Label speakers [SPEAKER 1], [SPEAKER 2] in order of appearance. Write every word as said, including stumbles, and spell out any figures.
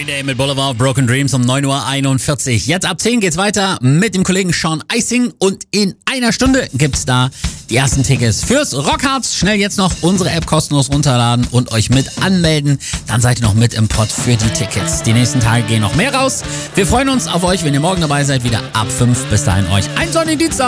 [SPEAKER 1] Friday mit Boulevard Broken Dreams um neun Uhr einundvierzig. Jetzt ab zehn geht's weiter mit dem Kollegen Sean Icing und in einer Stunde gibt's da die ersten Tickets fürs Rockharz. Schnell jetzt noch unsere App kostenlos runterladen und euch mit anmelden. Dann seid ihr noch mit im Pott für die Tickets. Die nächsten Tage gehen noch mehr raus. Wir freuen uns auf euch, wenn ihr morgen dabei seid, wieder ab fünf. Bis dahin euch einen sonnigen Dienstag.